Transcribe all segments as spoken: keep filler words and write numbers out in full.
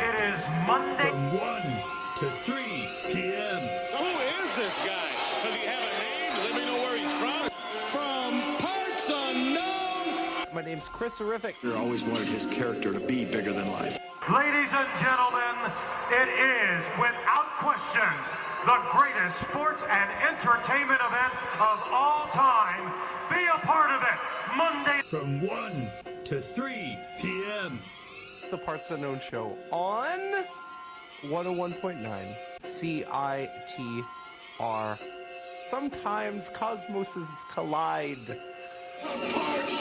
It is Monday. From one to three p.m. Who is this guy? Does he have a name? Does anybody know where he's from? From parts unknown. My name's Chris Horrific. I always wanted his character to be bigger than life. Ladies and gentlemen, it is, without question, the greatest sports and entertainment event of all time. Be a part of it, Monday. From one to three p.m. The Parts Unknown Show on one oh one point nine C I T R. Sometimes cosmoses collide. Parts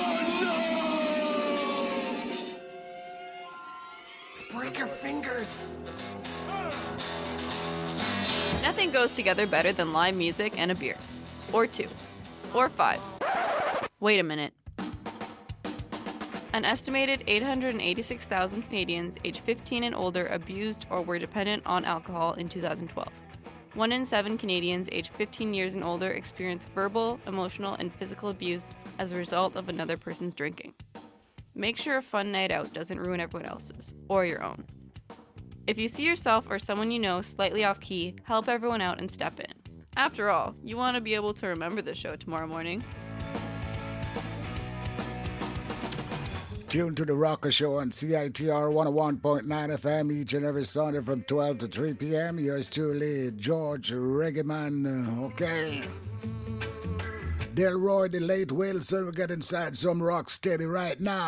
Unknown! Break your fingers. Nothing goes together better than live music and a beer. Or two. Or five. Wait a minute. An estimated eight hundred eighty-six thousand Canadians aged fifteen and older abused or were dependent on alcohol in two thousand twelve. One in seven Canadians aged fifteen years and older experienced verbal, emotional, and physical abuse as a result of another person's drinking. Make sure a fun night out doesn't ruin everyone else's, or your own. If you see yourself or someone you know slightly off key, help everyone out and step in. After all, you want to be able to remember the show tomorrow morning. Tune to the Rocker Show on C I T R one oh one point nine F M each and every Sunday from twelve to three p.m. Yours truly, George Reggaeman. Okay. Delroy, the late Wilson, we get inside some rock steady right now.